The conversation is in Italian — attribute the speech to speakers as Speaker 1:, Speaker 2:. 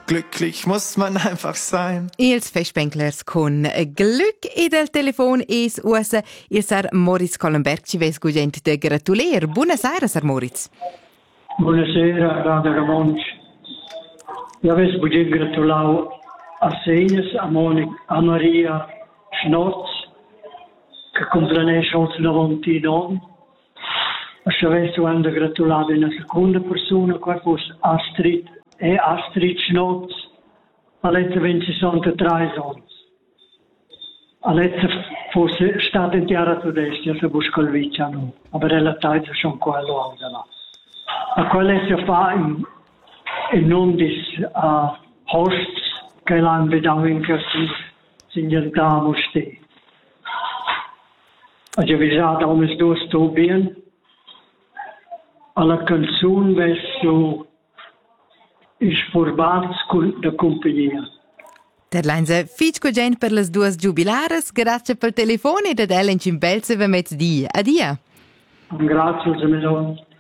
Speaker 1: Glücklich muss man einfach sein.
Speaker 2: Ils Festbänklers con Glück e del telefon es usa il Sir Moritz Collenberg ci ves gugent de gratulier. Buonasera, Sir Moritz.
Speaker 3: Buonasera, Radio Ramonch. Io avevo gugent gratulau a Seines, a Maria Schnotz, che complanesce ons 90 anni. E se avessi anche gratulato una seconda persona, qua fosse Astrid Schnotz, all'età 63 anni. All'età fosse stata intera tedesca, se Buscolvicia no, ma la taglia sono quello anche là. A quell'età fa in nome di hosts che l'hanno bedato che si inventavano ste. Ho già visato come sto bene, alla canzone verso i sforbats da compagnia.
Speaker 2: Terlainza, fitch gent per las duas giubilares, grazie per telefone ed ellen cimbelze ve mezz'dia. Adia.
Speaker 3: Grazie, Zemilon.